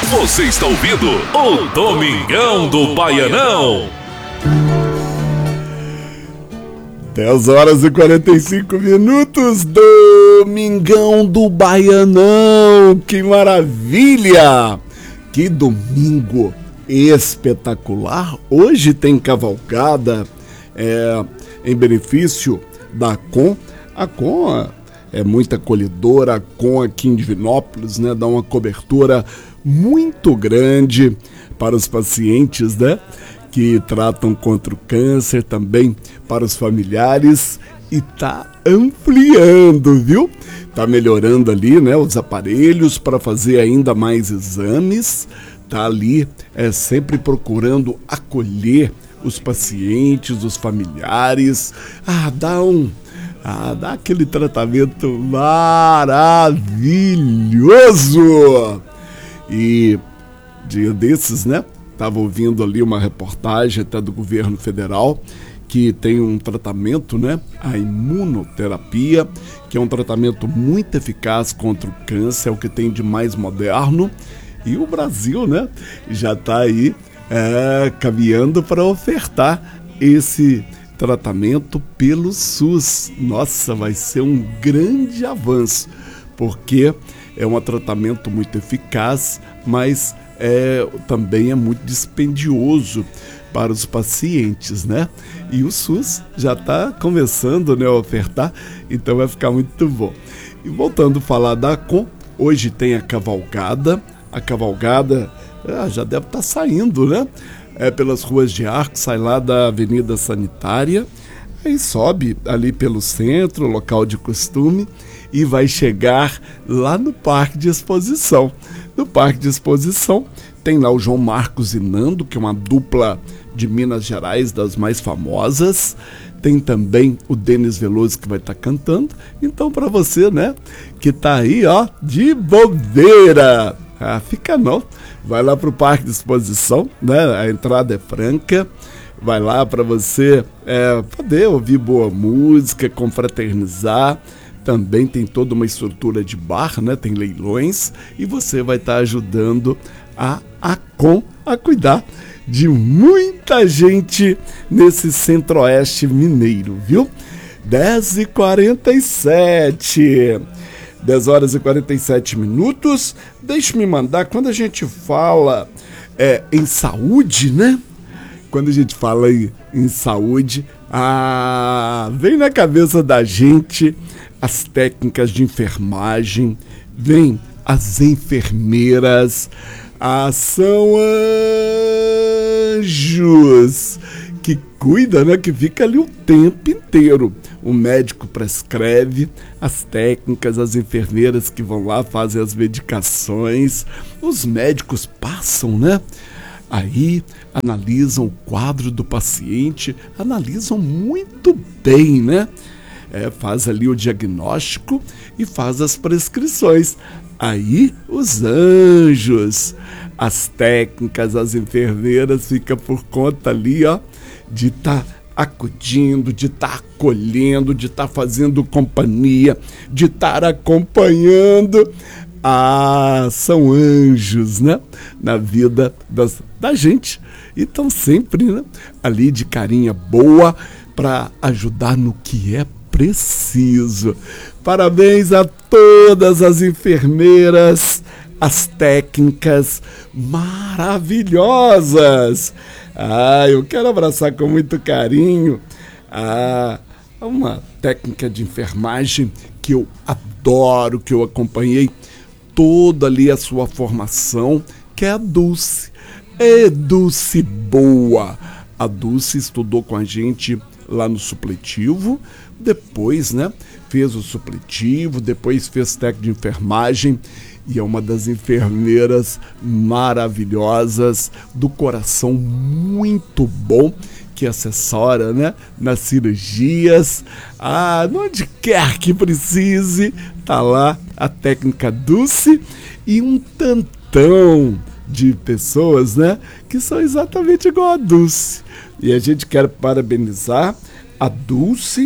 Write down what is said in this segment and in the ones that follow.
Você está ouvindo o Domingão do Baianão. 10h45, Domingão do Baianão. Que maravilha! Que domingo espetacular. Hoje tem cavalgada em benefício da ACOM. A ACOM é muito acolhedora, a ACOM aqui em Divinópolis, né, dá uma cobertura muito grande para os pacientes, né, que tratam contra o câncer, também para os familiares, e tá ampliando, viu? Tá melhorando ali, né, os aparelhos para fazer ainda mais exames, tá ali sempre procurando acolher os pacientes, os familiares, dá aquele tratamento maravilhoso. E dia desses, né, tava ouvindo ali uma reportagem até do governo federal que tem um tratamento, né, a imunoterapia, que é um tratamento muito eficaz contra o câncer, é o que tem de mais moderno. E o Brasil, né, já tá aí caminhando para ofertar esse tratamento pelo SUS. Nossa, vai ser um grande avanço, porque é um tratamento muito eficaz, mas também é muito dispendioso para os pacientes, né? E o SUS já está começando, né, a ofertar, então vai ficar muito bom. E voltando a falar da ACOM, hoje tem a cavalgada. A cavalgada já deve estar saindo, né? Pelas ruas de Arco, sai lá da Avenida Sanitária, aí sobe ali pelo centro, local de costume, e vai chegar lá no Parque de Exposição. No Parque de Exposição tem lá o João Marcos e Nando, que é uma dupla de Minas Gerais das mais famosas. Tem também o Denis Veloso, que vai estar cantando. Então, para você, né, que tá aí, ó, de bobeira, fica não. Vai lá pro Parque de Exposição, né? A entrada é franca. Vai lá para você poder ouvir boa música, confraternizar. Também tem toda uma estrutura de bar, né? Tem leilões. E você vai estar ajudando a ACOM a cuidar de muita gente nesse centro-oeste mineiro, viu? 10h47. 10h47. Deixa-me mandar, quando a gente fala em saúde, né? Quando a gente fala em saúde, vem na cabeça da gente as técnicas de enfermagem, vem as enfermeiras, são anjos que cuida, né, que fica ali o tempo inteiro. O médico prescreve as técnicas, as enfermeiras que vão lá fazem as medicações, os médicos passam, né? Aí analisam o quadro do paciente, analisam muito bem, né? Faz ali o diagnóstico e faz as prescrições. Aí os anjos, as técnicas, as enfermeiras ficam por conta ali, ó, de estar acudindo, de estar acolhendo, de estar fazendo companhia, de estar acompanhando. São anjos, né? Na vida da gente. E estão sempre, né, ali de carinha boa para ajudar no que é preciso. Parabéns a todas as enfermeiras, as técnicas maravilhosas. Eu quero abraçar com muito carinho uma técnica de enfermagem que eu adoro, que eu acompanhei toda ali a sua formação, que é a Dulce. Dulce boa. A Dulce estudou com a gente lá no supletivo, depois, né, fez o supletivo, depois fez técnico de enfermagem, e é uma das enfermeiras maravilhosas, do coração muito bom, que assessora, né, nas cirurgias, onde quer que precise, tá lá a técnica Dulce, e um tantão de pessoas, né, que são exatamente igual a Dulce. E a gente quer parabenizar a Dulce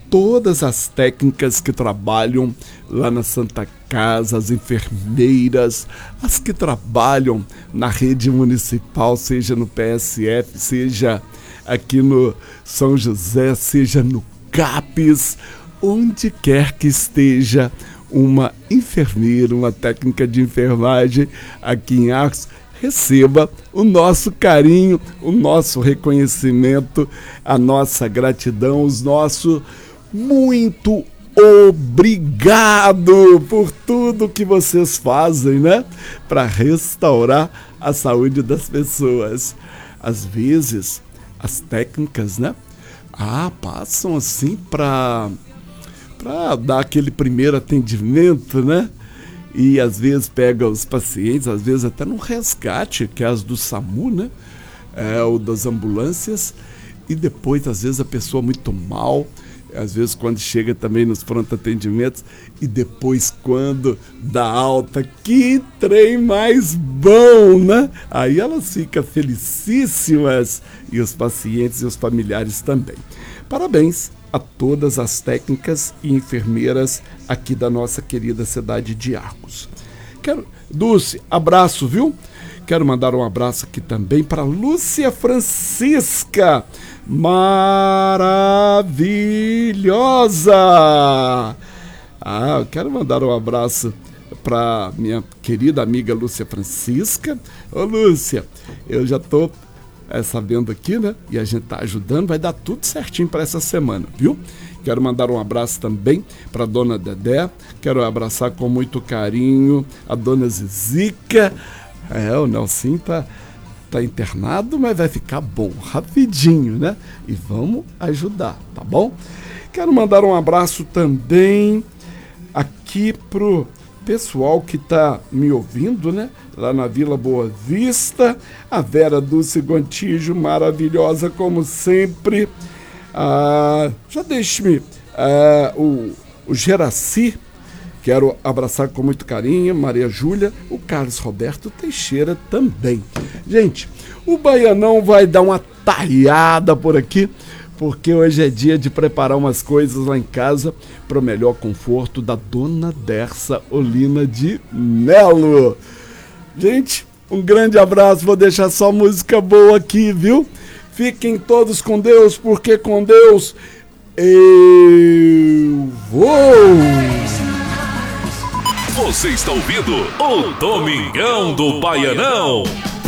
todas as técnicas que trabalham lá na Santa Casa, as enfermeiras, as que trabalham na rede municipal, seja no PSF, seja aqui no São José, seja no CAPES, onde quer que esteja uma enfermeira, uma técnica de enfermagem aqui em Arcos, receba o nosso carinho, o nosso reconhecimento, a nossa gratidão, os nossos muito obrigado por tudo que vocês fazem, né? Para restaurar a saúde das pessoas. Às vezes, as técnicas, né? Passam assim para dar aquele primeiro atendimento, né? E às vezes pega os pacientes, às vezes até no resgate, que é as do SAMU, né? Ou das ambulâncias. E depois, às vezes, a pessoa muito mal, às vezes quando chega também nos pronto atendimentos, e depois quando dá alta, que trem mais bom, né? Aí elas ficam felicíssimas, e os pacientes e os familiares também. Parabéns a todas as técnicas e enfermeiras aqui da nossa querida cidade de Arcos. Dulce, abraço, viu? Quero mandar um abraço aqui também para Lúcia Francisca, maravilhosa! Eu quero mandar um abraço para minha querida amiga Lúcia Francisca. Ô Lúcia, eu já tô sabendo aqui, né? E a gente tá ajudando, vai dar tudo certinho para essa semana, viu? Quero mandar um abraço também para a dona Dedé, quero abraçar com muito carinho a dona Zizica. O Nelson tá internado, mas vai ficar bom, rapidinho, né? E vamos ajudar, tá bom? Quero mandar um abraço também aqui pro pessoal que tá me ouvindo, né? Lá na Vila Boa Vista, a Vera Dulce Gontijo, maravilhosa como sempre. Já deixe-me o Geraci, quero abraçar com muito carinho, Maria Júlia, o Carlos Roberto Teixeira também. Gente, o Baianão vai dar uma talhada por aqui, porque hoje é dia de preparar umas coisas lá em casa para o melhor conforto da dona Dersa Olina de Melo. Gente, um grande abraço, vou deixar só música boa aqui, viu? Fiquem todos com Deus, porque com Deus eu vou! Você está ouvindo o Domingão do Baianão.